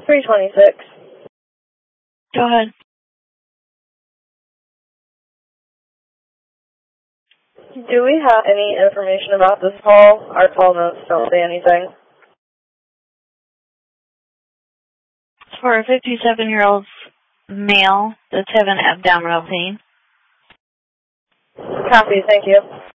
326. Go ahead. Do we have any information about this call? Our call notes don't say anything. For a 57-year-old male that's having abdominal pain. Copy, thank you.